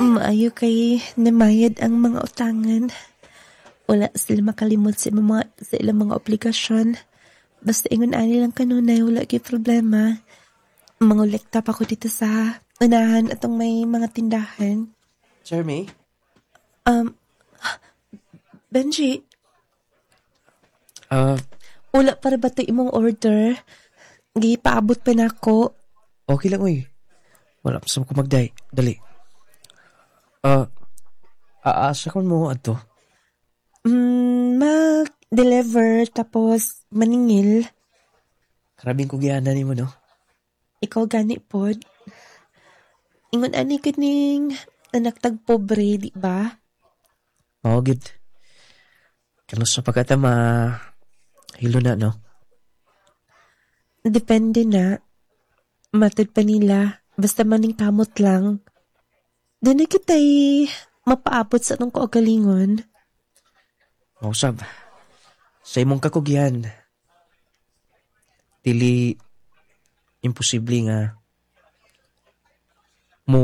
Maayo kay namayad ang mga utangan. Wala sila makalimot sa ilang mga obligasyon. Basta ingon ani lang kanunay, wala kay problema. Mangolekta pa ko dito sa unahan atong may mga tindahan. Jeremy? Benji, Ah, wala para ba ito imong order? Gipaabot pa na ako. okay lang, uy. Wala pa sa ko magday. Dali. Aasa ko mo ato. Mag-deliver tapos maningil. Karabing ko giyanan ni mo, no? Ikaw gani pod. Ingon ani kining anak tag pobre, di ba? Gid. Kano sa pagkatama, hilo na, no? Depende na. Matod pa nila. Basta maning kamot lang. Doon na kita'y mapaabot sa atong kaugalingon. Mausab. Sa imong kakugyan, dili imposible nga mo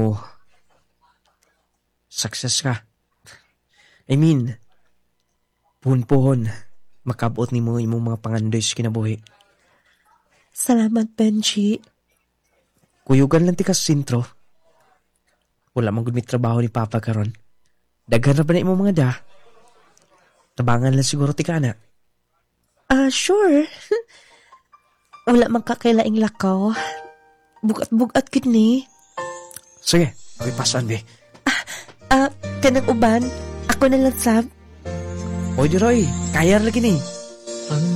success ka. I mean, puhon-puhon, makabot ni mo imong mga pangandoy sa kinabuhi. Salamat, Benji. Kuyugan lang ti ka sa sintro. Wala mang gud may trabaho ni Papa karon. Daghan na ba na imong mga da? Tabangan lang siguro ti ka na. Sure. Wala man kakailaing lakaw. Bugat-bugat gid ni. Sige, pasan be. Kanang uban, ako na lang sab. Oy, Roy, kaya lagi ni.